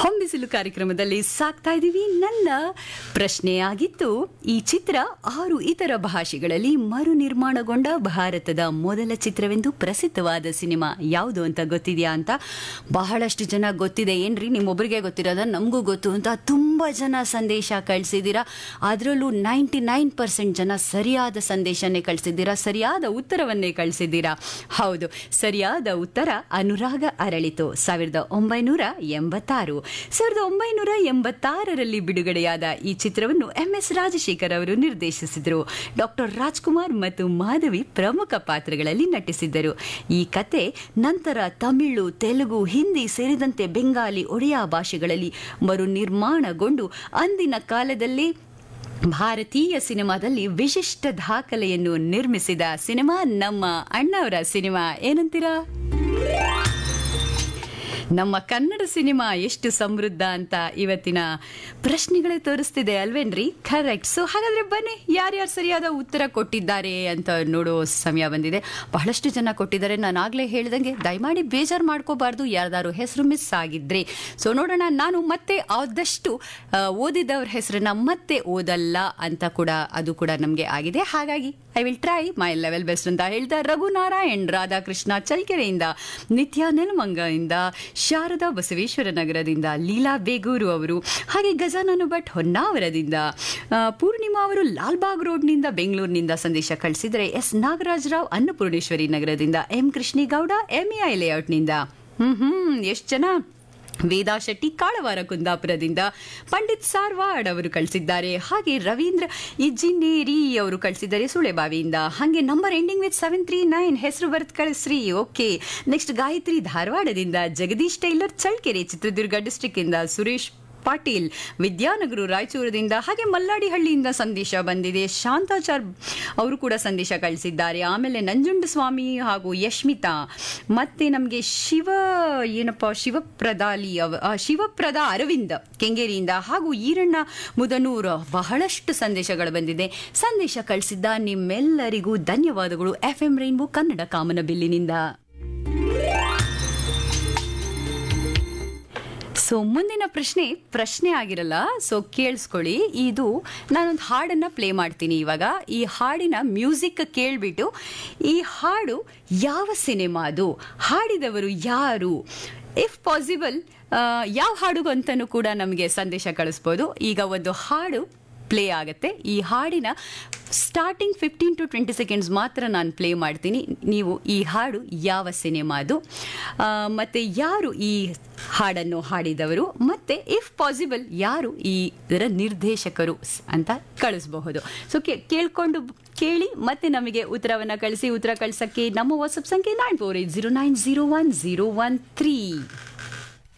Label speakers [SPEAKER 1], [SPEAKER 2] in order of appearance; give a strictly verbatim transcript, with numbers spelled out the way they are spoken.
[SPEAKER 1] ಹೊಂಬಿಸಿಲು ಕಾರ್ಯಕ್ರಮದಲ್ಲಿ ಸಾಕ್ತಾ ಇದ್ದೀವಿ. ನನ್ನ ಪ್ರಶ್ನೆಯಾಗಿತ್ತು, ಈ ಚಿತ್ರ ಆರು ಇತರ ಭಾಷೆಗಳಲ್ಲಿ ಮರು ನಿರ್ಮಾಣಗೊಂಡ ಭಾರತದ ಮೊದಲ ಚಿತ್ರವೆಂದು ಪ್ರಸಿದ್ಧವಾದ ಸಿನಿಮಾ ಯಾವುದು ಅಂತ ಗೊತ್ತಿದೆಯಾ ಅಂತ. ಬಹಳಷ್ಟು ಜನ ಗೊತ್ತಿದೆ ಏನ್ರಿ, ನಿಮ್ಮೊಬ್ಬರಿಗೆ ಗೊತ್ತಿರೋದ, ನಮಗೂ ಗೊತ್ತು ಅಂತ ತುಂಬ ಜನ ಸಂದೇಶ ಕಳಿಸಿದ್ದೀರಾ. ಅದರಲ್ಲೂ ನೈಂಟಿ ನೈನ್ ಪರ್ಸೆಂಟ್ ಜನ ಸರಿಯಾದ ಸಂದೇಶನೇ ಕಳಿಸಿದ್ದೀರಾ, ಸರಿಯಾದ ಉತ್ತರವನ್ನೇ ಕಳಿಸಿದ್ದೀರಾ. ಹೌದು, ಸರಿಯಾದ ಉತ್ತರ ಅನುರಾಗ ಅರಳಿತು, ಸಾವಿರದ ಒಂಬೈನೂರ ಎಂಬತ್ತಾರು. ಸಾವಿರದ ಒಂಬೈನೂರ ಎಂಬತ್ತಾರರಲ್ಲಿ ಬಿಡುಗಡೆಯಾದ ಈ ಚಿತ್ರವನ್ನು ಎಂ ಎಸ್ ರಾಜಶೇಖರ್ ಅವರು ನಿರ್ದೇಶಿಸಿದರು. ಡಾಕ್ಟರ್ ರಾಜ್ಕುಮಾರ್ ಮತ್ತು ಮಾಧವಿ ಪ್ರಮುಖ ಪಾತ್ರಗಳಲ್ಲಿ ನಟಿಸಿದ್ದರು. ಈ ಕತೆ ನಂತರ ತಮಿಳು, ತೆಲುಗು, ಹಿಂದಿ ಸೇರಿದಂತೆ ಬೆಂಗಾಲಿ, ಒಡಿಯಾ ಭಾಷೆಗಳಲ್ಲಿ ಮರು ನಿರ್ಮಾಣಗೊಂಡು ಅಂದಿನ ಕಾಲದಲ್ಲಿ ಭಾರತೀಯ ಸಿನಿಮಾದಲ್ಲಿ ವಿಶಿಷ್ಟ ದಾಖಲೆಯನ್ನು ನಿರ್ಮಿಸಿದ ಸಿನಿಮಾ ನಮ್ಮ ಅಣ್ಣವರ ಸಿನಿಮಾ. ಏನಂತೀರಾ? ನಮ್ಮ ಕನ್ನಡ ಸಿನಿಮಾ ಎಷ್ಟು ಸಮೃದ್ಧ ಅಂತ ಇವತ್ತಿನ ಪ್ರಶ್ನೆಗಳೇ ತೋರಿಸ್ತಿದೆ ಅಲ್ವೇನ್ರಿ? ಕರೆಕ್ಟ್. ಸೊ ಹಾಗಾದ್ರೆ ಬನ್ನಿ, ಯಾರ್ಯಾರು ಸರಿಯಾದ ಉತ್ತರ ಕೊಟ್ಟಿದ್ದಾರೆ ಅಂತ ನೋಡೋ ಸಮಯ ಬಂದಿದೆ. ಬಹಳಷ್ಟು ಜನ ಕೊಟ್ಟಿದ್ದಾರೆ. ನಾನು ಆಗ್ಲೇ ಹೇಳಿದಂಗೆ ದಯಮಾಡಿ ಬೇಜಾರು ಮಾಡ್ಕೋಬಾರ್ದು ಯಾರ್ದಾರು ಹೆಸರು ಮಿಸ್ ಆಗಿದ್ರೆ. ಸೊ ನೋಡೋಣ, ನಾನು ಮತ್ತೆ ಆದಷ್ಟು ಓದಿದವ್ರ ಹೆಸರನ್ನ ಮತ್ತೆ ಓದಲ್ಲ ಅಂತ ಕೂಡ ಅದು ಕೂಡ ನಮಗೆ ಆಗಿದೆ. ಹಾಗಾಗಿ I will try my level best ಅಂತ ಹೇಳ್ತಾ, ರಘುನಾರಾಯಣ್ ರಾಧಾಕೃಷ್ಣ ಚಳ್ಳಕೆರೆಯಿಂದ, ನಿತ್ಯ ನೆಲಮಂಗದಿಂದ, ಶಾರದಾ ಬಸವೇಶ್ವರ ನಗರದಿಂದ, ಲೀಲಾ ಬೇಗೂರು ಅವರು, ಹಾಗೆ ಗಜಾನನ ಭಟ್ ಹೊನ್ನಾವರದಿಂದ, ಪೂರ್ಣಿಮಾ ಅವರು ಲಾಲ್ಬಾಗ್ ರೋಡ್ನಿಂದ ಬೆಂಗಳೂರಿನಿಂದ ಸಂದೇಶ ಕಳಿಸಿದರೆ, ಎಸ್ ನಾಗರಾಜರಾವ್ ಅನ್ನಪೂರ್ಣೇಶ್ವರಿ ನಗರದಿಂದ, ಎಂ ಕೃಷ್ಣಿಗೌಡ ಎಂಇಐ ಲೇಔಟ್ನಿಂದ, ಹ್ಮ್ ಹ್ಮ್ ಎಷ್ಟು ಜನ, ವೇದಾ ಶೆಟ್ಟಿ ಕಾಳವಾರ ಕುಂದಾಪುರದಿಂದ, ಪಂಡಿತ್ ಸಾರ್ವಾಡ್ ಅವರು ಕಳಿಸಿದ್ದಾರೆ, ಹಾಗೆ ರವೀಂದ್ರ ಇಜಿನೇರಿ ಅವರು ಕಳಿಸಿದ್ದಾರೆ ಸುಳೆಬಾವಿಯಿಂದ, ಹಾಗೆ number ending with seven three nine ಹೆಸರು ಬರ್ತ್ ಕಳಿಸ್ರಿ. Okay, next Gayatri ಧಾರವಾಡದಿಂದ, Jagadish tailor Challakere Chitradurga district ಇಂದ, ಸುರೇಶ್ ಪಾಟೀಲ್ ವಿದ್ಯಾನಗರ ರಾಯಚೂರದಿಂದ, ಹಾಗೆ ಮಲ್ಲಾಡಿಹಳ್ಳಿಯಿಂದ ಸಂದೇಶ ಬಂದಿದೆ. ಶಾಂತಾಚಾರ್ ಅವರು ಕೂಡ ಸಂದೇಶ ಕಳಿಸಿದ್ದಾರೆ. ಆಮೇಲೆ ನಂಜುಂಡಸ್ವಾಮಿ ಹಾಗೂ ಯಶ್ಮಿತಾ, ಮತ್ತೆ ನಮಗೆ ಶಿವ ಏನಪ್ಪ ಶಿವಪ್ರದಾಲಿ ಶಿವಪ್ರದ ಅರವಿಂದ್ ಕೆಂಗೇರಿಯಿಂದ, ಹಾಗೂ ಈರಣ್ಣ ಮುದನೂರ್, ಬಹಳಷ್ಟು ಸಂದೇಶಗಳು ಬಂದಿದೆ. ಸಂದೇಶ ಕಳಿಸಿದ್ದ ನಿಮ್ಮೆಲ್ಲರಿಗೂ ಧನ್ಯವಾದಗಳು. F M rainbow Kannada ಕಾಮನಬಿಲ್ಲಿನಿಂದ. So ಮುಂದಿನ ಪ್ರಶ್ನೆ ಪ್ರಶ್ನೆ ಆಗಿರಲ್ಲ, ಸೊ ಕೇಳಿಸ್ಕೊಳ್ಳಿ. ಇದು ನಾನೊಂದು ಹಾಡನ್ನು ಪ್ಲೇ ಮಾಡ್ತೀನಿ ಇವಾಗ. ಈ ಹಾಡಿನ ಮ್ಯೂಸಿಕ್ ಕೇಳಿಬಿಟ್ಟು ಈ ಹಾಡು ಯಾವ ಸಿನಿಮಾದು, ಹಾಡಿದವರು ಯಾರು, ಇಫ್ ಪಾಸಿಬಲ್ ಯಾವ ಹಾಡು ಅಂತಲೂ ಕೂಡ ನಮಗೆ ಸಂದೇಶ ಕಳಿಸ್ಬೋದು. ಈಗ ಒಂದು ಹಾಡು ಪ್ಲೇ ಆಗುತ್ತೆ. ಈ ಹಾಡಿನ starting fifteen to twenty seconds ಮಾತ್ರ ನಾನು ಪ್ಲೇ ಮಾಡ್ತೀನಿ. ನೀವು ಈ ಹಾಡು ಯಾವ ಸಿನಿಮಾದು, ಮತ್ತು ಯಾರು ಈ ಹಾಡನ್ನು ಹಾಡಿದವರು, ಮತ್ತು ಇಫ್ ಪಾಸಿಬಲ್ ಯಾರು ಈ ಇದರ ನಿರ್ದೇಶಕರು ಅಂತ ಕಳಿಸಬಹುದು. ಸೊ ಕೇಳ್ಕೊಂಡು ಕೇಳಿ ಮತ್ತೆ ನಮಗೆ ಉತ್ತರವನ್ನು ಕಳಿಸಿ. ಉತ್ತರ ಕಳಿಸೋಕ್ಕೆ ನಮ್ಮ ವಾಟ್ಸಪ್ ಸಂಖ್ಯೆ nine four eight zero nine zero one zero one three.